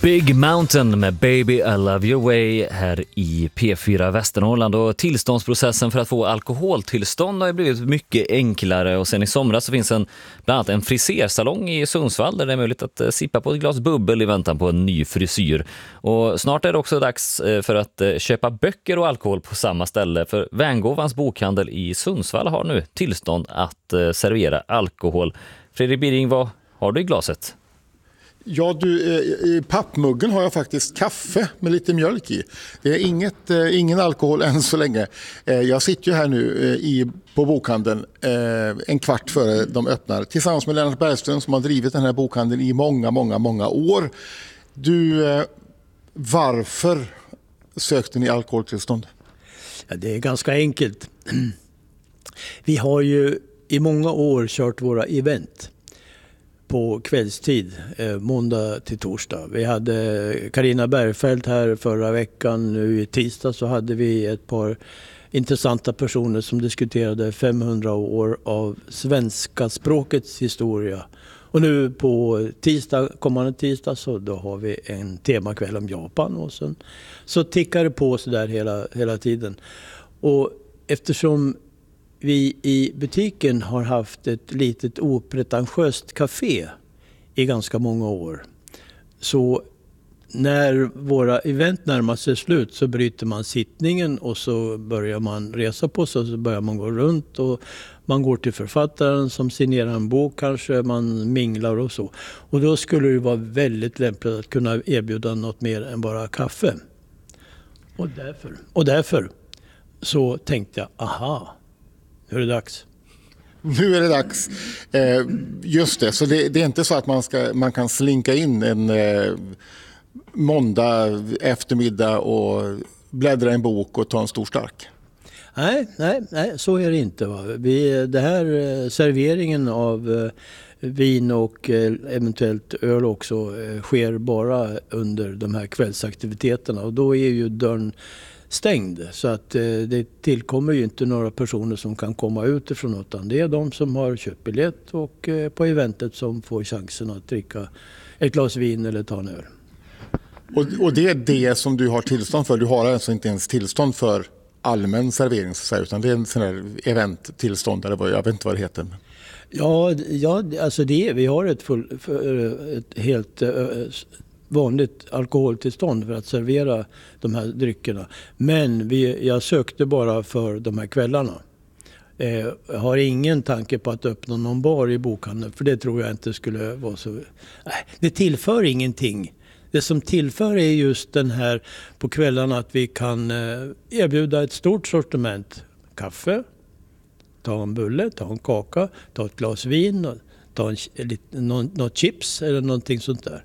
Big Mountain med Baby I Love Your Way här i P4 Västernorrland. Och tillståndsprocessen för att få alkoholtillstånd har blivit mycket enklare. Och sen i somras så finns bland annat en frisersalong i Sundsvall där det är möjligt att sippa på ett glas bubbel i väntan på en ny frisyr. Och snart är det också dags för att köpa böcker och alkohol på samma ställe. För Vängovans bokhandel i Sundsvall har nu tillstånd att servera alkohol. Fredrik Biring, vad har du i glaset? Ja, i pappmuggen har jag faktiskt kaffe med lite mjölk i. Det är ingen alkohol än så länge. Jag sitter ju här nu på bokhandeln en kvart före de öppnar tillsammans med Lennart Bergström som har drivit den här bokhandeln i många år. Varför sökte ni alkoholtillstånd? Ja, det är ganska enkelt. Vi har ju i många år kört våra event på kvällstid, måndag till torsdag. Vi hade Carina Bergfeldt här förra veckan. Nu i tisdag så hade vi ett par intressanta personer som diskuterade 500 år av svenska språkets historia. Och nu på kommande tisdag så då har vi en temakväll om Japan. Och sen så tickar det på så där hela tiden. Och eftersom vi i butiken har haft ett litet opretentiöst café i ganska många år. Så när våra event närmar sig slut så bryter man sittningen och så börjar man resa på sig och så börjar man gå runt och man går till författaren som signerar en bok kanske, man minglar och så. Och då skulle det vara väldigt lämpligt att kunna erbjuda något mer än bara kaffe. Och därför så tänkte jag, aha, nu är det dags. Nu är det dags. Just det, så det är inte så att man kan slinka in en måndag eftermiddag och bläddra i en bok och ta en stor stark. Nej, så är det inte. Va? Det här serveringen av vin och eventuellt öl också sker bara under de här kvällsaktiviteterna. Och då är ju dörren stängd, så att det tillkommer ju inte några personer som kan komma utifrån, utan det är de som har köpt biljett och på eventet som får chansen att dricka ett glas vin eller ta en öl. Och det är det som du har tillstånd för? Du har alltså inte ens tillstånd för allmän servering så att säga, utan det är en sån här eventtillstånd eller jag vet inte vad det heter. Ja, alltså vi har ett helt vanligt alkoholtillstånd för att servera de här dryckerna. Men jag sökte bara för de här kvällarna. Jag har ingen tanke på att öppna någon bar i bokhandeln, för det tror jag inte skulle vara så. Nej, det tillför ingenting. Det som tillför är just den här på kvällarna att vi kan erbjuda ett stort sortiment. Kaffe, ta en bulle, ta en kaka, ta ett glas vin, ta något chips eller någonting sånt där.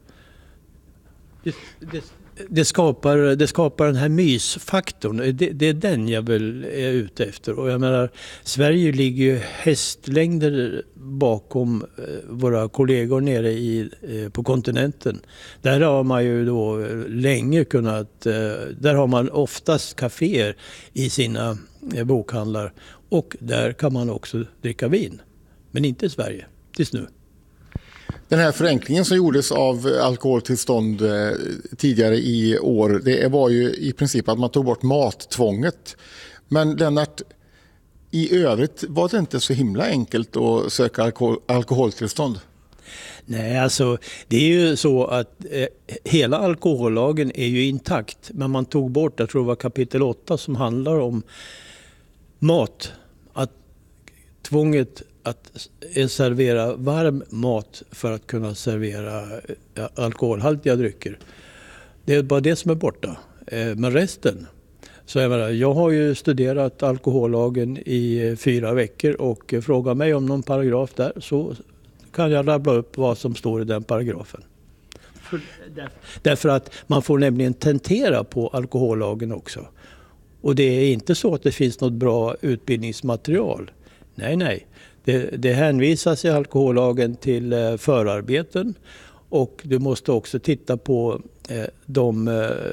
Det skapar den här mysfaktorn. Det är den jag väl är ute efter. Och jag menar, Sverige ligger ju hästlängder bakom våra kollegor nere på kontinenten. Där har man ju då länge där har man oftast kaféer i sina bokhandlar. Och där kan man också dricka vin. Men inte i Sverige, tills nu. Den här förenklingen som gjordes av alkoholtillstånd tidigare i år, det var ju i princip att man tog bort mattvånget. Men Lennart, i övrigt var det inte så himla enkelt att söka alkoholtillstånd? Nej, alltså det är ju så att hela alkohollagen är ju intakt. Men man tog bort, jag tror det var kapitel 8 som handlar om mat. Att tvånget att servera varm mat för att kunna servera alkoholhaltiga drycker. Det är bara det som är borta. Men resten, så jag har ju studerat alkohollagen i 4 veckor och frågar mig om någon paragraf där så kan jag rabbla upp vad som står i den paragrafen. Därför att man får nämligen tentera på alkohollagen också. Och det är inte så att det finns något bra utbildningsmaterial. Nej. Det hänvisas i alkohollagen till förarbeten och du måste också titta på de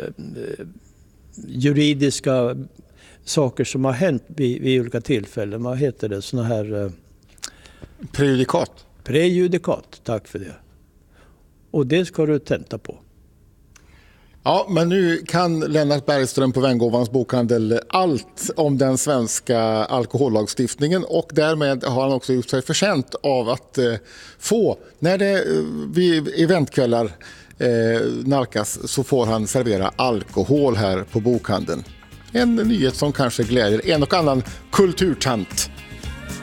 juridiska saker som har hänt vid olika tillfällen. Vad heter det? Såna här prejudikat. Prejudikat, tack för det. Och det ska du tenta på. Ja, men nu kan Lennart Bergström på Venngåvans bokhandel allt om den svenska alkohollagstiftningen, och därmed har han också gjort sig förtjänt av att få, när det vid eventkvällar nalkas, så får han servera alkohol här på bokhandeln. En nyhet som kanske gläder en och annan kulturtant.